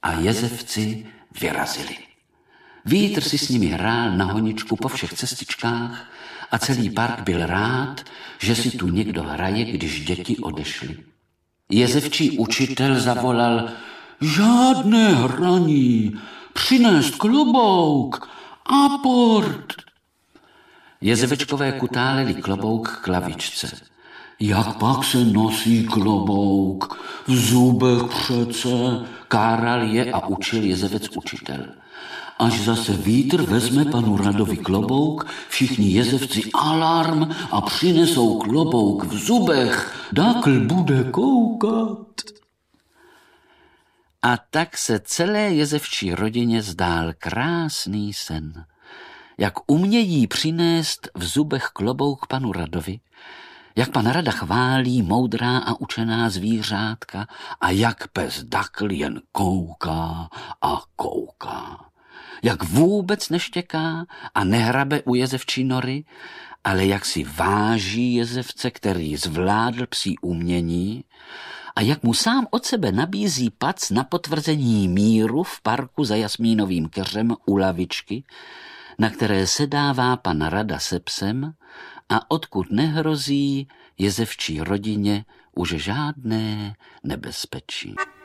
a jezevci vyrazili. Vítr si s nimi hrál na honičku po všech cestičkách a celý park byl rád, že si tu někdo hraje, když děti odešly. Jezevčí učitel zavolal: žádné hraní, přinést klobouk, aport. Jezevečkové kutáleli klobouk k lavičce. Jak pak se nosí klobouk? V zubech přece, káral je a učil jezevec učitel. Až zase vítr vezme panu Radovi klobouk, všichni jezevci alarm a přinesou klobouk v zubech, dakl bude koukat. A tak se celé jezevčí rodině zdál krásný sen. Jak umějí přinést v zubech klobouk panu Radovi, jak pan Rada chválí moudrá a učená zvířátka a jak pes dakl jen kouká a kouká. Jak vůbec neštěká a nehrabe u jezevčí nory, ale jak si váží jezevce, který zvládl psí umění, a jak mu sám od sebe nabízí pac na potvrzení míru v parku za jasmínovým keřem u lavičky, na které sedává pan Rada se psem a odkud nehrozí jezevčí rodině už žádné nebezpečí.